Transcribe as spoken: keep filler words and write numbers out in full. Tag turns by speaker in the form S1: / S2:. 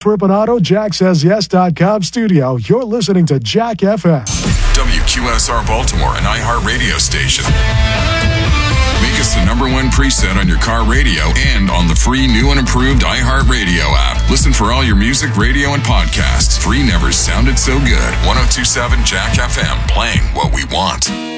S1: Porpanato, Jack Says Yes dot com studio. You're listening to Jack F M.
S2: W Q S R Baltimore, an iHeart radio station. Make us the number one preset on your car radio and on the free new and improved iHeart Radio app. Listen for all your music, radio, and podcasts. Free never sounded so good. ten twenty-seven Jack F M, playing what we want.